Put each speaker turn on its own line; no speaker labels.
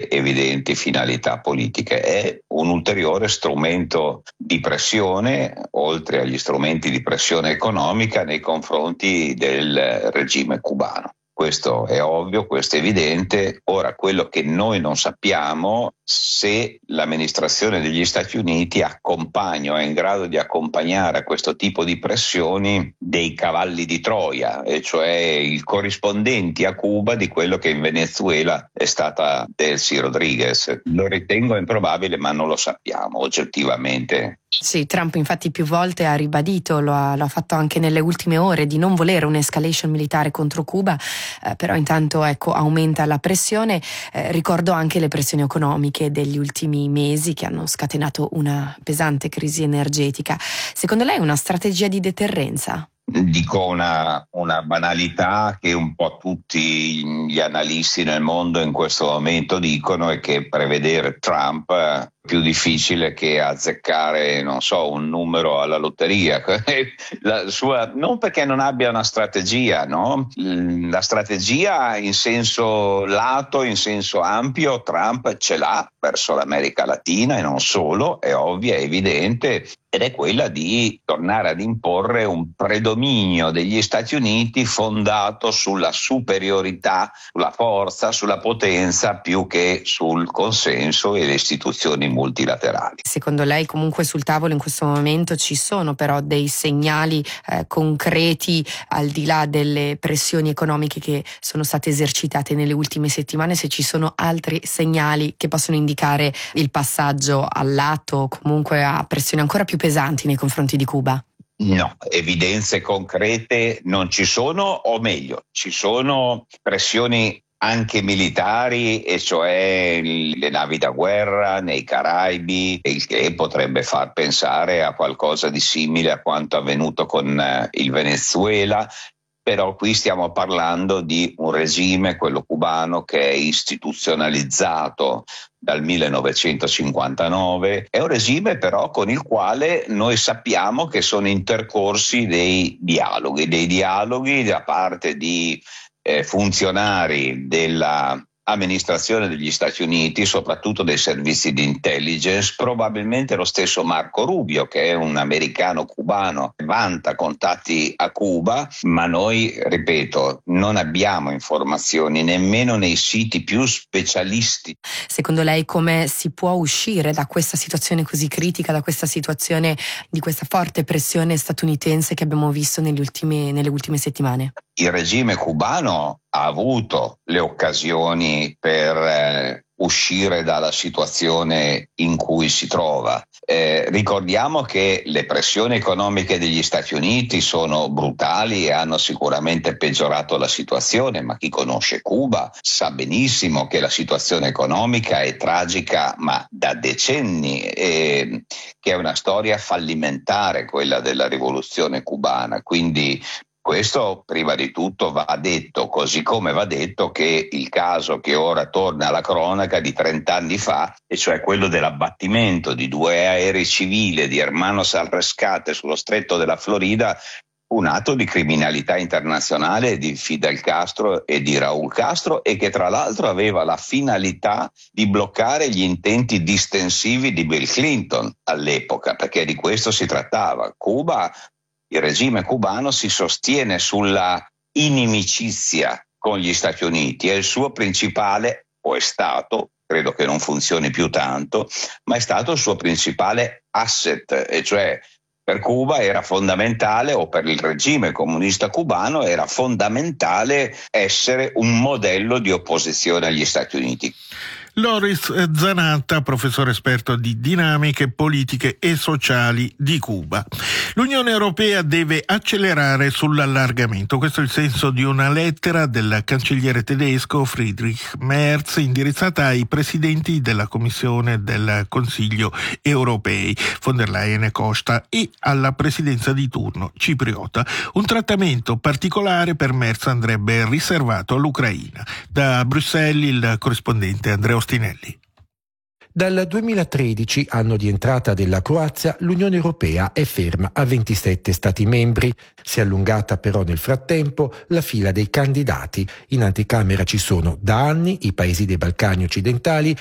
delle evidenti finalità politiche. È un ulteriore strumento di pressione, oltre agli strumenti di pressione economica, nei confronti del regime cubano. Questo è ovvio, questo è evidente. Ora, quello che noi non sappiamo se l'amministrazione degli Stati Uniti accompagna o è in grado di accompagnare a questo tipo di pressioni dei cavalli di Troia, e cioè i corrispondenti a Cuba di quello che in Venezuela è stata Delcy Rodriguez. Lo ritengo improbabile, ma non lo sappiamo oggettivamente.
Sì, Trump infatti più volte ha ribadito, lo ha fatto anche nelle ultime ore, di non volere un'escalation militare contro Cuba, però intanto aumenta la pressione. Ricordo anche le pressioni economiche degli ultimi mesi che hanno scatenato una pesante crisi energetica. Secondo lei è una strategia di deterrenza?
Dico una banalità che un po' tutti gli analisti nel mondo in questo momento dicono, è che prevedere Trump è più difficile che azzeccare, non so, un numero alla lotteria. Non perché non abbia una strategia, no? La strategia in senso lato, in senso ampio, Trump ce l'ha verso l'America Latina e non solo, è ovvia, è evidente, ed è quella di tornare ad imporre un predominio degli Stati Uniti fondato sulla superiorità, sulla forza, sulla potenza, più che sul consenso e le istituzioni multilaterali.
Secondo lei comunque sul tavolo in questo momento ci sono però dei segnali concreti, al di là delle pressioni economiche che sono state esercitate nelle ultime settimane, se ci sono altri segnali che possono indicare il passaggio all'atto, comunque a pressioni ancora più pesanti nei confronti di Cuba?
No, evidenze concrete non ci sono, o meglio, ci sono pressioni anche militari, e cioè le navi da guerra nei Caraibi, il che potrebbe far pensare a qualcosa di simile a quanto avvenuto con il Venezuela. Però qui stiamo parlando di un regime, quello cubano, che è istituzionalizzato dal 1959, è un regime però con il quale noi sappiamo che sono intercorsi dei dialoghi da parte di funzionari della amministrazione degli Stati Uniti, soprattutto dei servizi di intelligence. Probabilmente lo stesso Marco Rubio, che è un americano cubano, vanta contatti a Cuba, ma noi, ripeto, non abbiamo informazioni nemmeno nei siti più specialisti.
Secondo lei come si può uscire da questa situazione così critica, da questa situazione di questa forte pressione statunitense che abbiamo visto nelle ultime settimane?
Il regime cubano ha avuto le occasioni per uscire dalla situazione in cui si trova. Ricordiamo che le pressioni economiche degli Stati Uniti sono brutali e hanno sicuramente peggiorato la situazione, ma chi conosce Cuba sa benissimo che la situazione economica è tragica, ma da decenni, che è una storia fallimentare quella della rivoluzione cubana. Quindi questo prima di tutto va detto, così come va detto che il caso che ora torna alla cronaca di 30 anni fa, e cioè quello dell'abbattimento di 2 aerei civili di Hermanos al Rescate sullo stretto della Florida, un atto di criminalità internazionale di Fidel Castro e di Raúl Castro, e che tra l'altro aveva la finalità di bloccare gli intenti distensivi di Bill Clinton all'epoca, perché di questo si trattava. Il regime cubano si sostiene sulla inimicizia con gli Stati Uniti, e il suo principale, o è stato, credo che non funzioni più tanto, ma è stato il suo principale asset, e cioè per Cuba era fondamentale, o per il regime comunista cubano era fondamentale, essere un modello di opposizione agli Stati Uniti.
Loris Zanatta, professore esperto di dinamiche politiche e sociali di Cuba. L'Unione Europea deve accelerare sull'allargamento. Questo è il senso di una lettera del cancelliere tedesco Friedrich Merz indirizzata ai presidenti della Commissione del Consiglio europei, von der Leyen e Costa, e alla presidenza di turno cipriota. Un trattamento particolare per Merz andrebbe riservato all'Ucraina. Da Bruxelles il corrispondente Andrea Ostinelli.
Dal 2013, anno di entrata della Croazia, l'Unione Europea è ferma a 27 Stati membri. Si è allungata però nel frattempo la fila dei candidati. In anticamera ci sono da anni i paesi dei Balcani occidentali